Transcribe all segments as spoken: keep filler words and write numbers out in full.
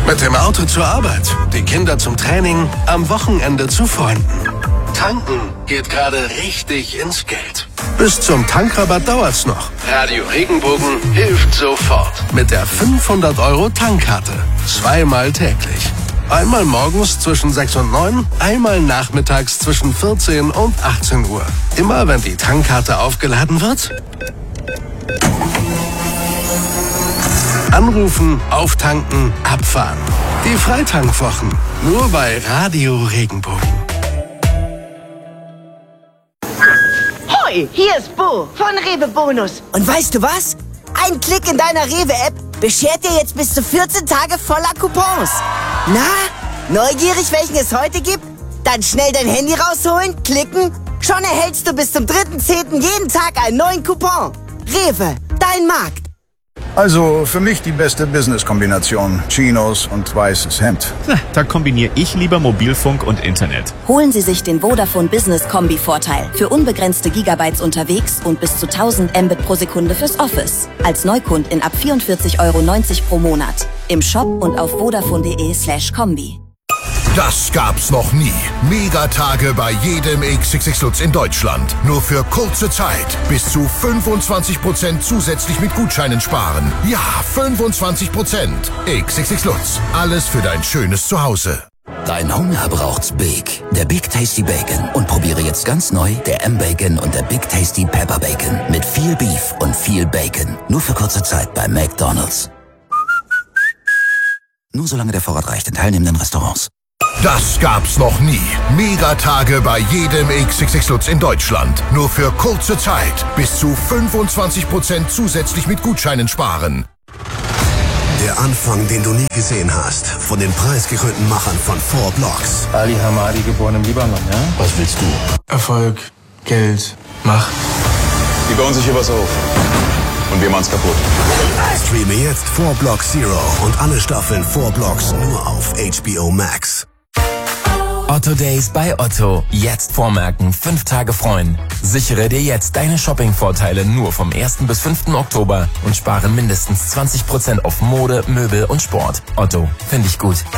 Mit dem Auto zur Arbeit, die Kinder zum Training, am Wochenende zu Freunden. Tanken geht gerade richtig ins Geld. Bis zum Tankrabatt dauert's noch. Radio Regenbogen hilft sofort. Mit der fünfhundert Euro Tankkarte. Zweimal täglich. Einmal morgens zwischen sechs und neun, einmal nachmittags zwischen vierzehn und achtzehn Uhr. Immer wenn die Tankkarte aufgeladen wird, anrufen, auftanken, abfahren. Die Freitankwochen. Nur bei Radio Regenbogen. Hoi, hier ist Bo von Rewe Bonus. Und weißt du was? Ein Klick in deiner Rewe-App beschert dir jetzt bis zu vierzehn Tage voller Coupons. Na, neugierig, welchen es heute gibt? Dann schnell dein Handy rausholen, klicken. Schon erhältst du bis zum dritten zehnten jeden Tag einen neuen Coupon. Rewe, dein Markt. Also für mich die beste Business-Kombination. Chinos und weißes Hemd. Da kombiniere ich lieber Mobilfunk und Internet. Holen Sie sich den Vodafone Business Kombi-Vorteil. Für unbegrenzte Gigabytes unterwegs und bis zu tausend Mbit pro Sekunde fürs Office. Als Neukundin ab vierundvierzig Euro neunzig pro Monat. Im Shop und auf vodafone.de slash Kombi. Das gab's noch nie. Megatage bei jedem X X X Lutz in Deutschland. Nur für kurze Zeit. Bis zu fünfundzwanzig Prozent zusätzlich mit Gutscheinen sparen. Ja, fünfundzwanzig Prozent. X X X Lutz. Alles für dein schönes Zuhause. Dein Hunger braucht's Big. Der Big Tasty Bacon. Und probiere jetzt ganz neu der M-Bacon und der Big Tasty Pepper Bacon. Mit viel Beef und viel Bacon. Nur für kurze Zeit bei McDonald's. Nur solange der Vorrat reicht in teilnehmenden Restaurants. Das gab's noch nie. Megatage bei jedem X X X Lutz in Deutschland. Nur für kurze Zeit. Bis zu fünfundzwanzig Prozent zusätzlich mit Gutscheinen sparen. Der Anfang, den du nie gesehen hast. Von den preisgekrönten Machern von Four Blocks. Ali Hamadi, geboren im Libanon, ja? Was willst du? Erfolg, Geld, Macht. Die bauen sich hier was auf. Und wir machen's kaputt. Streame jetzt Four Blocks Zero und alle Staffeln Four Blocks nur auf H B O Max. Otto Days bei Otto. Jetzt vormerken, fünf Tage freuen. Sichere dir jetzt deine Shopping-Vorteile nur vom ersten bis fünften Oktober und spare mindestens zwanzig Prozent auf Mode, Möbel und Sport. Otto, finde ich gut.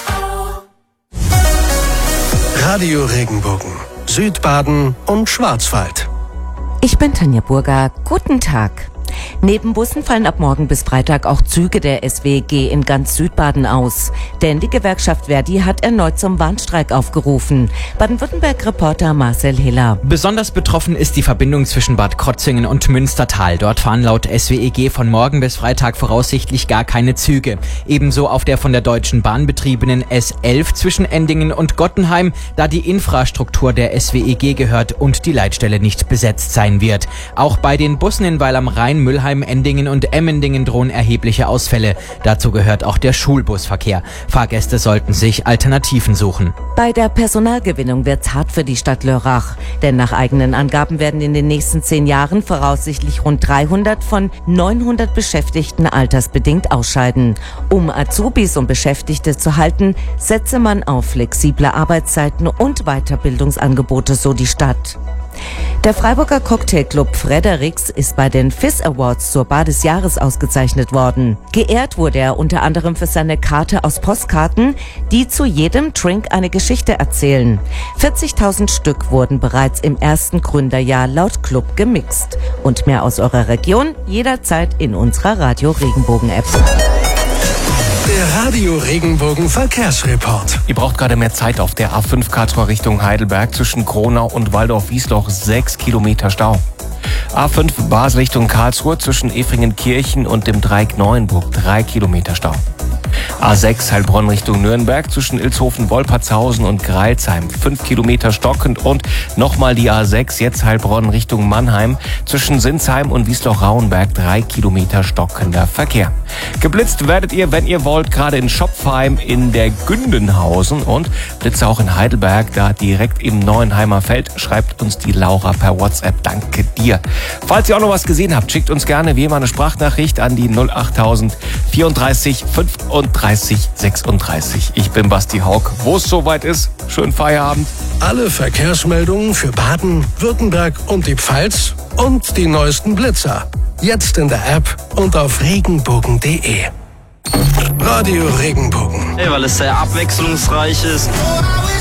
Radio Regenbogen, Südbaden und Schwarzwald. Ich bin Tanja Burger. Guten Tag. Neben Bussen fallen ab morgen bis Freitag auch Züge der S W G in ganz Südbaden aus. Denn die Gewerkschaft Verdi hat erneut zum Warnstreik aufgerufen. Baden-Württemberg-Reporter Marcel Hiller. Besonders betroffen ist die Verbindung zwischen Bad Krotzingen und Münstertal. Dort fahren laut S W E G von morgen bis Freitag voraussichtlich gar keine Züge. Ebenso auf der von der Deutschen Bahn betriebenen S elf zwischen Endingen und Gottenheim, da die Infrastruktur der S W E G gehört und die Leitstelle nicht besetzt sein wird. Auch bei den Bussen in Weil am Rhein, Müllheim, Endingen und Emmendingen drohen erhebliche Ausfälle. Dazu gehört auch der Schulbusverkehr. Fahrgäste sollten sich Alternativen suchen. Bei der Personalgewinnung wird's hart für die Stadt Lörrach. Denn nach eigenen Angaben werden in den nächsten zehn Jahren voraussichtlich rund dreihundert von neunhundert Beschäftigten altersbedingt ausscheiden. Um Azubis und Beschäftigte zu halten, setze man auf flexible Arbeitszeiten und Weiterbildungsangebote, so die Stadt. Der Freiburger Cocktailclub Fredericks ist bei den Fizz Awards zur Bar des Jahres ausgezeichnet worden. Geehrt wurde er unter anderem für seine Karte aus Postkarten, die zu jedem Drink eine Geschichte erzählen. vierzigtausend Stück wurden bereits im ersten Gründerjahr laut Club gemixt. Und mehr aus eurer Region jederzeit in unserer Radio Regenbogen App. Der Radio Regenbogen Verkehrsreport. Ihr braucht gerade mehr Zeit auf der A fünf Karlsruhe Richtung Heidelberg zwischen Kronau und Waldorf-Wiesloch, sechs Kilometer Stau. A fünf Basel Richtung Karlsruhe zwischen Efringenkirchen und dem Dreieck Neuenburg, drei Kilometer Stau. A sechs Heilbronn Richtung Nürnberg zwischen Ilshofen, Wolpertshausen und Greilsheim, fünf Kilometer stockend. Und nochmal die A sechs, jetzt Heilbronn Richtung Mannheim zwischen Sinsheim und Wiesloch-Rauenberg, drei Kilometer stockender Verkehr. Geblitzt werdet ihr, wenn ihr wollt, gerade in Schopfheim in der Gündenhausen und Blitze auch in Heidelberg, da direkt im Neuenheimer Feld, schreibt uns die Laura per WhatsApp. Danke dir. Falls ihr auch noch was gesehen habt, schickt uns gerne wie immer eine Sprachnachricht an die null achttausend vierunddreißig fünfunddreißig sechsunddreißig. Ich bin Basti Haug. Wo es soweit ist, schönen Feierabend. Alle Verkehrsmeldungen für Baden, Württemberg und die Pfalz und die neuesten Blitzer. Jetzt in der App und auf regenbogen punkt de. Radio Regenbogen. Hey, weil es sehr abwechslungsreich ist.